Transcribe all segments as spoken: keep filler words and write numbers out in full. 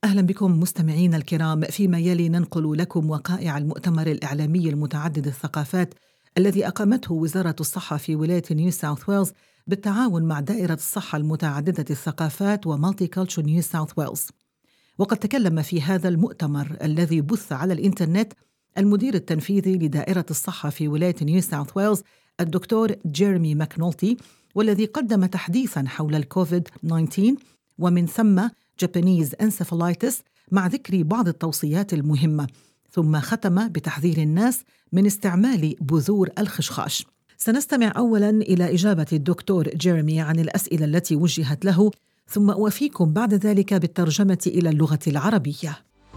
أهلا بكم مستمعين الكرام. فيما يلي ننقل لكم وقائع المؤتمر الإعلامي المتعدد الثقافات الذي أقامته وزارة الصحة في ولاية نيو ساوث ويلز بالتعاون مع دائرة الصحة المتعددة الثقافات ومالتي كولتشر نيو ساوث ويلز. وقد تكلم في هذا المؤتمر الذي بث على الإنترنت المدير التنفيذي لدائرة الصحة في ولاية نيو ساوث ويلز الدكتور جيرمي ماكنولتي، والذي قدم تحديثاً حول الكوفيد تسعة عشر ومن ثم جابانيز انسفالايتس مع ذكر بعض التوصيات المهمة، ثم ختم بتحذير الناس من استعمال بذور الخشخاش. سنستمع أولاً إلى إجابة الدكتور جيرمي عن الأسئلة التي وجهت له، ثم أوفيكم بعد ذلك بالترجمة إلى اللغة العربية.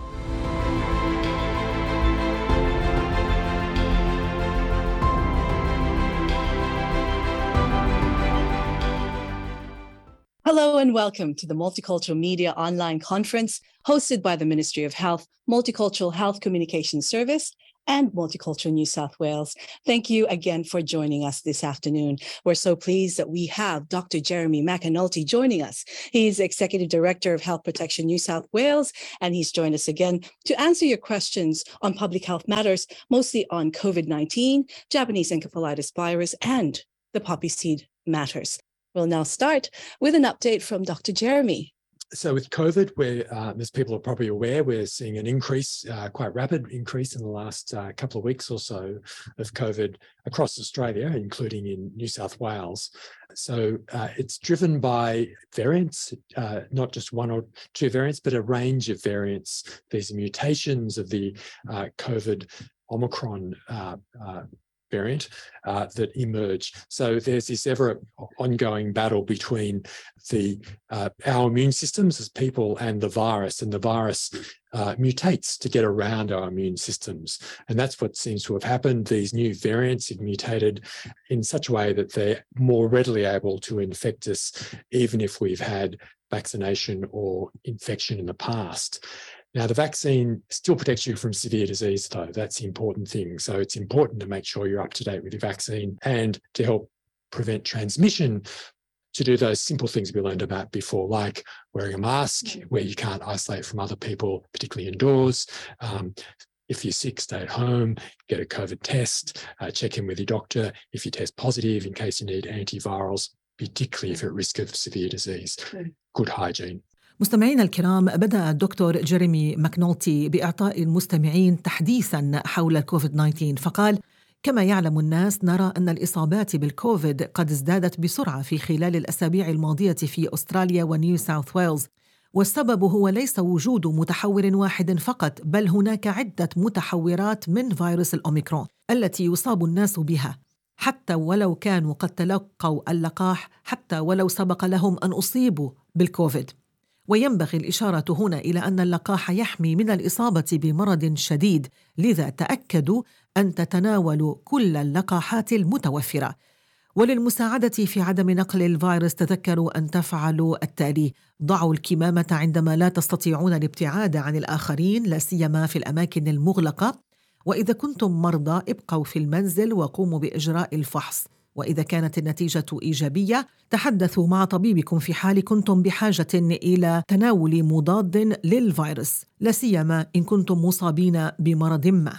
Hello and welcome to the Multicultural Media Online Conference hosted by the Ministry of Health, Multicultural Health Communication Service and Multicultural New South Wales. Thank you again for joining us this afternoon. We're so pleased that we have Doctor Jeremy Macanulty joining us. He's Executive Director of Health Protection New South Wales, and he's joined us again to answer your questions on public health matters, mostly on COVID nineteen, Japanese encephalitis virus, and the poppy seed matters. We'll now start with an update from Doctor Jeremy. So with COVID, where uh, as people are probably aware, we're seeing an increase, uh, quite rapid increase in the last uh, couple of weeks or so of COVID across Australia, including in New South Wales. So uh, it's driven by variants, uh, not just one or two variants, but a range of variants. These mutations of the uh, COVID Omicron uh, uh, variant uh, that emerge. So there's this ever ongoing battle between the uh, our immune systems as people and the virus, and the virus uh, mutates to get around our immune systems. And that's what seems to have happened. These new variants have mutated in such a way that they're more readily able to infect us, even if we've had vaccination or infection in the past. Now, the vaccine still protects you from severe disease, though. That's the important thing. So it's important to make sure you're up to date with your vaccine, and to help prevent transmission, to do those simple things we learned about before, like wearing a mask where you can't isolate from other people, particularly indoors. Um, if you're sick, stay at home, get a COVID test, uh, check in with your doctor if you test positive in case you need antivirals, particularly if you're at risk of severe disease. Good hygiene. مستمعينا الكرام، بدأ الدكتور جيرمي ماكنولتي بإعطاء المستمعين تحديثاً حول الكوفيد تسعة عشر، فقال: كما يعلم الناس، نرى أن الإصابات بالكوفيد قد ازدادت بسرعة في خلال الأسابيع الماضية في أستراليا ونيو ساوث ويلز، والسبب هو ليس وجود متحور واحد فقط، بل هناك عدة متحورات من فيروس الأوميكرون التي يصاب الناس بها، حتى ولو كانوا قد تلقوا اللقاح، حتى ولو سبق لهم أن أصيبوا بالكوفيد. وينبغي الإشارة هنا إلى أن اللقاح يحمي من الإصابة بمرض شديد، لذا تأكدوا أن تتناولوا كل اللقاحات المتوفرة. وللمساعدة في عدم نقل الفيروس تذكروا أن تفعلوا التالي: ضعوا الكمامة عندما لا تستطيعون الابتعاد عن الآخرين، لا سيما في الأماكن المغلقة. وإذا كنتم مرضى، ابقوا في المنزل وقوموا بإجراء الفحص. وإذا كانت النتيجة إيجابية، تحدثوا مع طبيبكم في حال كنتم بحاجة إلى تناول مضاد للفيروس، لا سيما إن كنتم مصابين بمرض ما.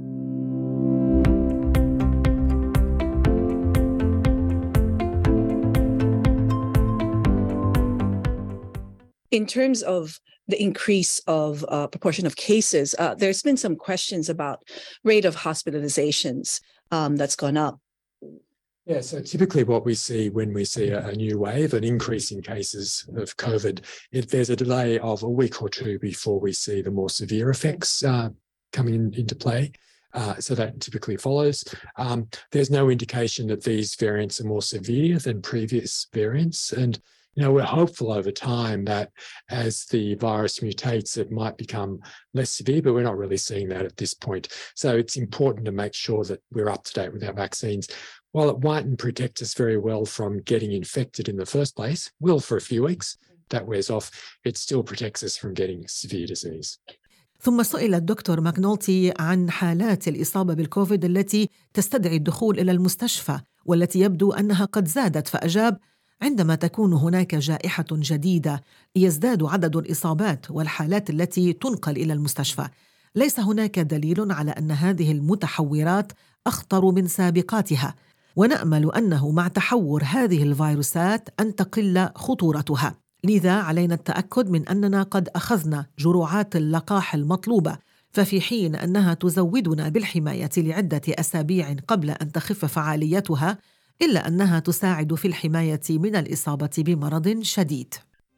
In terms of the increase of uh, proportion of cases, uh, there's been some questions about rate of hospitalizations um, that's gone up. Yeah, so typically what we see when we see a, a new wave, an increase in cases of COVID, it, there's a delay of a week or two before we see the more severe effects uh, coming in, into play. Uh, so that typically follows. Um, there's no indication that these variants are more severe than previous variants. And, you know, we're hopeful over time that as the virus mutates, it might become less severe, but we're not really seeing that at this point. So it's important to make sure that we're up to date with our vaccines. While it mightn't protect us very well from getting infected in the first place, will for a few weeks, that wears off, it still protects us from getting severe disease. ثم سئل الدكتور ماكنولتي عن حالات الإصابة بالكوفيد التي تستدعي الدخول إلى المستشفى والتي يبدو أنها قد زادت، فأجاب: عندما تكون هناك جائحة جديدة يزداد عدد الإصابات والحالات التي تنقل إلى المستشفى. ليس هناك دليل على أن هذه المتحورات أخطر من سابقاتها، ونأمل أنه مع تحور هذه الفيروسات أن تقل خطورتها. لذا علينا التأكد من أننا قد أخذنا جرعات اللقاح المطلوبة، ففي حين أنها تزودنا بالحماية لعدة أسابيع قبل أن تخف فعاليتها، إلا أنها تساعد في الحماية من الإصابة بمرض شديد.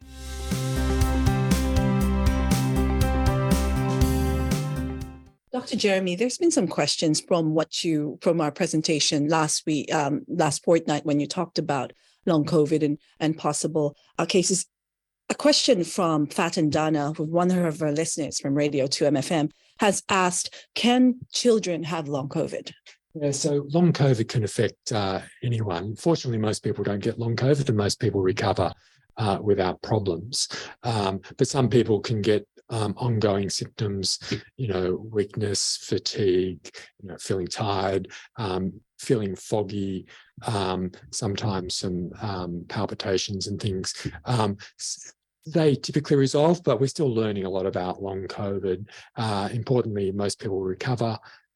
Doctor Jeremy, there's been some questions from what you from our presentation last week, um, last fortnight when you talked about long COVID and, and possible uh, cases. A question from Fatin Dana, who one of our listeners from Radio two M F M, has asked, can children have long COVID? Yeah, so long COVID can affect uh, anyone. Fortunately, most people don't get long COVID and most people recover uh, without problems. Um, but some people can get um, ongoing symptoms, you know, weakness, fatigue, you know, feeling tired, um, feeling foggy, um, sometimes some um, palpitations and things. Um, They typically resolve, but we're still learning a lot about long COVID. Uh, importantly, most people recover.